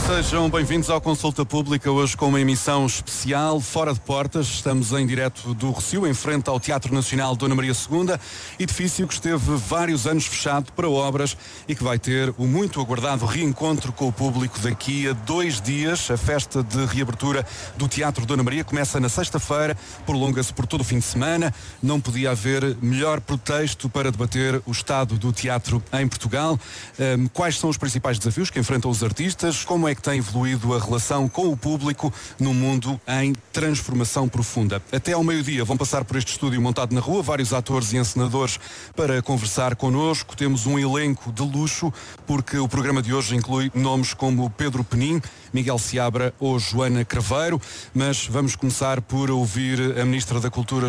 Sejam bem-vindos ao Consulta Pública, hoje com uma emissão especial, fora de portas. Estamos em direto do Rossio, em frente ao Teatro Nacional Dona Maria II, edifício que esteve vários anos fechado para obras e que vai ter o muito aguardado reencontro com o público daqui a 2 dias. A festa de reabertura do Teatro Dona Maria começa na sexta-feira, prolonga-se por todo o fim de semana. Não podia haver melhor pretexto para debater o estado do teatro em Portugal. Quais são os principais desafios que enfrentam os artistas? Como é que tem evoluído a relação com o público num mundo em transformação profunda? Até ao meio-dia vão passar por este estúdio montado na rua vários atores e encenadores para conversar connosco. Temos um elenco de luxo, porque o programa de hoje inclui nomes como Pedro Penin, Miguel Seabra ou Joana Craveiro, mas vamos começar por ouvir a Ministra da Cultura,